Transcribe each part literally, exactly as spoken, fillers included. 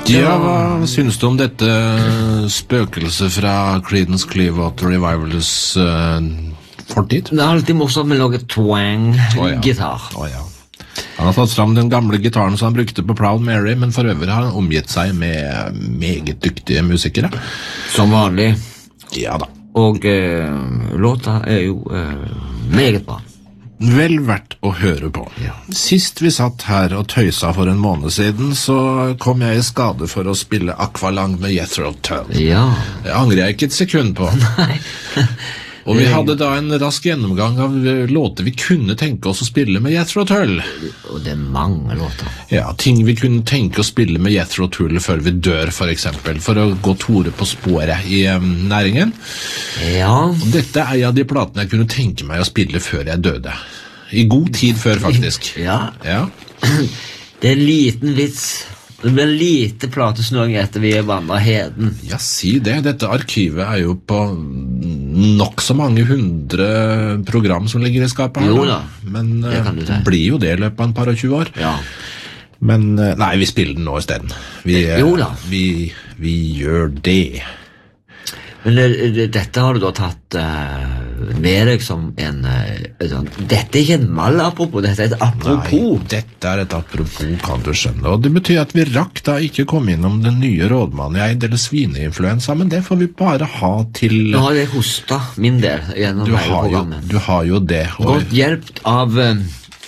Ja, hva synes du om dette spøkelset fra Creedence Clearwater Revivals uh, fortid? Det er alltid morsomt med noe twang-gitar. Å, ja. Å, ja. Han har tatt fram den gamle gitaren som han brukte på Proud Mary, men for øvrig har han omgitt seg med meget dyktige musikere. Som vanlig. Ja da. Og uh, låta er jo uh, meget bra. Vel verdt å høre på. Ja. Sist vi satt her og tøysa for en måned siden, så kom jeg i skade for å spille Aqualung med Jethro Tull. Ja. Det angrer jeg ikke et sekund på. Nei. Og vi hadde da en rask gjennomgang av låter vi kunne tenke oss å spille med Jethro Tull. Og det er mange låter. Ja, ting vi kunne tenke å spille med Jethro Tull før vi dør, for eksempel, for å gå Tore på sporet i um, næringen. Ja. Og dette er av de platene jeg kunne tenke meg å spille før jeg døde. I god tid før, faktisk. Ja. Ja. Det er en liten vits. Det blir en lite platesnøring etter vi er vandret heden. Ja, si det. Dette arkivet er jo på nok så mange hundre program som ligger i skapet her. Jo da, men det kan du si. Blir jo det i løpet av en par og tjue år. Ja. Men nei, vi spiller den nå i stedet. Vi, jo da. Vi, vi gjør det. Men det, det, dette har du da tatt uh, med deg som en uh, sånn, dette er ikke en mal apropos, dette er et apropos. Nei, dette er et apropos, kan du skjønne. Og det betyr at vi rakk da ikke komme innom den nye rådmannen jeg eller svineinfluensa, men det får vi bare ha til... Nå har jeg hostet min del gjennom du hele programmet. Jo, du har jo det. Og... Godt hjelpt av uh,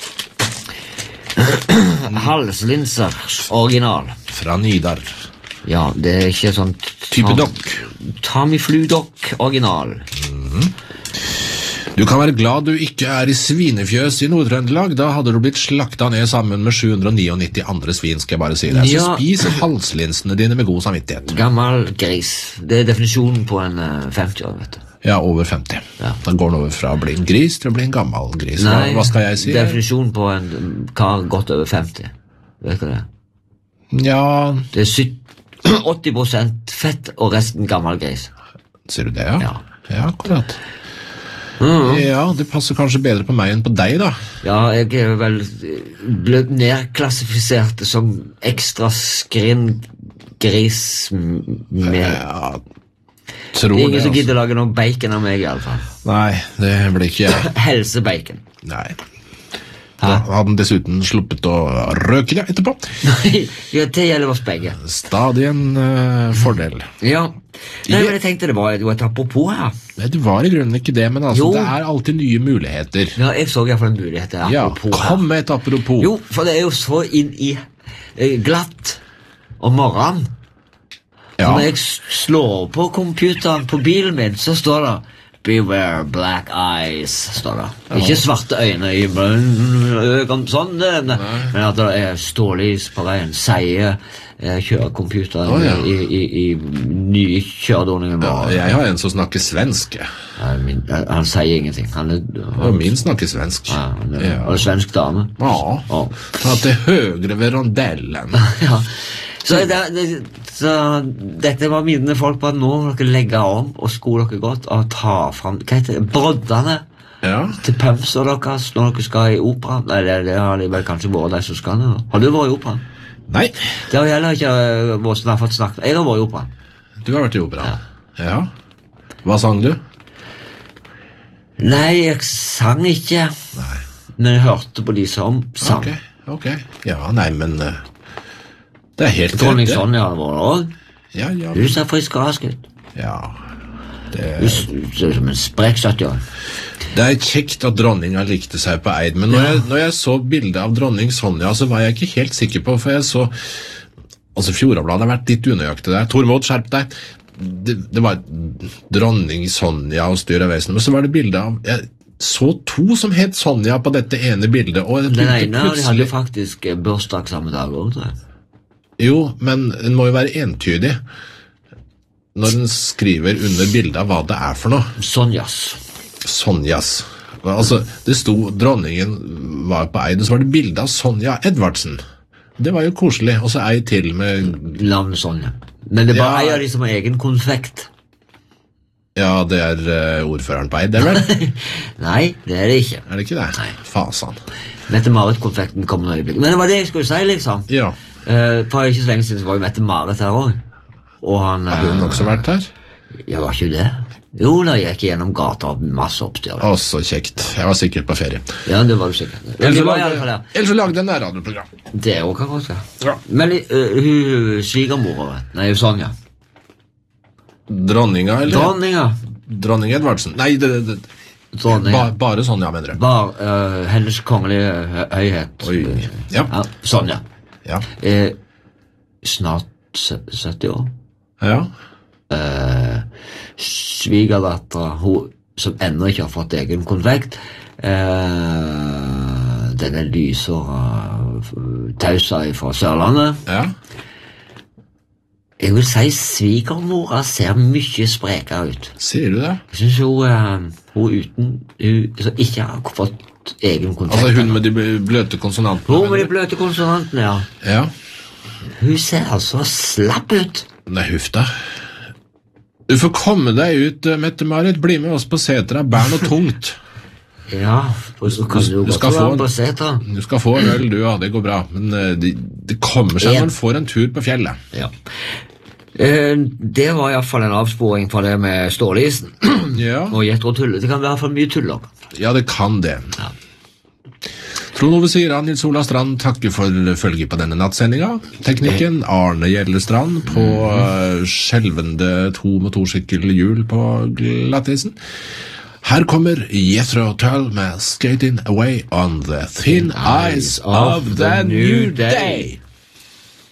halslinser original. Fra Nidar. Ja, det er ikke sånn... Type dokk. Tamiflu-dokk original. Mm-hmm. Du kan være glad du ikke er i svinefjøs i Nord-Trøndelag. Da hadde du blitt slakta ned sammen med sju hundre niognitti andre svin, skal jeg bare si det. Ja. Så spis halslinsene dine med god samvittighet. Gammel gris. Det er definisjonen på en uh, femti år, vet du. Ja, over femti. Ja. Da går den over fra å bli en gris til å bli en gammel gris. Nei, hva, hva skal jeg si? Definisjonen på en kar godt over femti. Vet du hva det er? Ja... Det er sytti åtti prosent fett og resten gammel gris. Ser du det, ja? Ja, ja akkurat. Mm. Ja, det passer kanskje bedre på meg enn på deg, da. Ja, jeg er vel blitt nedklassifisert som ekstra skrinn gris med... Ja, tror ingen det, som gidder altså. lage noe bacon av meg, i alle fall. Nei, det blir ikke jeg. Helsebacon. Nei. Da hadde den dessuten sluppet å røke det etterpå. Nei, ja, det gjelder oss begge. Stadig en uh, fordel. Ja. Nei, men jeg tenkte det var jo et apropos her. Nei, det var i grunnen ikke det, men altså, Jo. det er alltid nye muligheter. Ja, jeg så i hvert fall en mulighet til Ja, apropos her. kom med et apropos. Jo, for det er jo så inn i eh, glatt om morgenen. Ja. Når jeg s- slår på computeren på bilen min, så står det Beware black eyes, står det. Ja. Ikke svarte øyne i munnen, sånn, det, ne, men at det er stålys på veien, sier eh, kjørecomputeren Å, ja. i, i, i nye kjøredoningen. Ja, jeg har en som snakker svensk. Ja, min, han sier ingenting. Han er, Og min snakker svensk. ja, han er, Ja. han er svensk dame. Ja, Ja. ta til høyre ved rondellen. Ja. Så, det, det, så dette var mine folk på at nå må dere legge om og sko dere godt og ta frem, hva heter det, broddene Ja. til pømser deres når dere skal i opera. Nei, det, det har de vel kanskje vært de som skal nå. Har du vært i opera? Nei, Det har heller ikke uh, vår som har fått snakket. Jeg har vært i opera. du har vært i opera. Ja. Hva sang du? Nei, jeg sang ikke, Nei. men jeg hørte på de som sang. Ok, ok. Ja, nei, men uh, det er helt Dronning greit, det. Sonja har vært også. Ja, ja. Hun ser frisk og rask ut. Ja. Det, Hun s- ser ut som en sprekk sytti-åring. det er kjekt at dronninga likte seg på Eid, men når, jeg, når jeg så bildet av dronning Sonja, så var jeg ikke helt sikker på, for jeg så... Altså, Fjordabladet har vært litt unøyaktig der. Tormod, skjerp deg! Det, det var dronning Sonja og styr av vesen, men så var det bildet av... Jeg så to som het Sonja på dette ene bildet, og jeg Den tenkte ene de hadde plutselig... faktisk eh, bursdag samme dag også, tror jeg. Jo, men den må jo være entydig når den skriver under bildet av hva det er for noe. Sonjas. Sonjas. Altså, det sto dronningen var på Eid, og så var det bildet av Sonja Edvardsen. Det var jo koselig, og så ei til med... Navnet Sonja. Men det er bare Ja. ei av de som har egen konfekt. Ja, det er uh, ordføreren på Eid, det er vel? Nei, det er det ikke. Er det ikke det? Nei. Fasan. Mette-Marit-konfekten kommer nå i øyeblikk. Men det var det jeg skulle si, liksom. Ja. Eh, for ikke så lenge siden så var jo Mette-Marit her også. Og han... Har hun også vært her? Ja, var ikke det? Jo, da jeg gikk gjennom gata og masse oppstyr. Å, så kjekt. Jeg var sikkert på ferie. Ja, det var du sikkert. Ellers så var i lagde, alle fall der. ellers så lagde jeg en radioprogram. Det også kan godt være. Ja. Men uh, hun svigermor, nei, Sonja. Dronninga, eller? Dronninga. Dronning Edvardsen. Nei, det, det, Dronninga. ba, bare Sonja, mener du? Bare uh, hennes kongelige hø- høyhet. Oi. Ja. Ja, Sonja. Ja. Eh, snart sø- sytti år. Ja. Uh, Svigerdattera, hun som ennå ikke har fått egen konfekt, uh, denne lysåra tausa fra Sørlandet. Ja. Jeg vil si svigermora ser mye sprekere ut. Sier du det? Jeg synes hun, uh, hun uten hun, som ikke har fått egen konfekt. Altså hun med de bløte konsonantene? Hun med de bløte konsonantene, ja. Ja. Hun ser altså slapp ut. Nei, huff da. Du får komme deg ut, Mette-Marit. Bli med oss på setra, bær noe tungt. Ja, og så kan du jo Du godt skal få være en- på setra. Du skal få en øl, du, ja, det går bra. Men eh, det, det kommer seg En. når du får en tur på fjellet. Ja. Eh, det var i hvert fall en avsporing fra det med stålisen. Ja, Og gjetter og tuller. Det kan være for mye tuller. ja det kan det. Ja. Trond Ove Siran, Nils Ola Strand takker for følge på denne nattsendinga. Teknikken Arne Gjellestrand på uh, skjelvende to motorsykkelhjul på glattisen. Her kommer Jethro Tull med Skating Away on the Thin Ice of the New Day.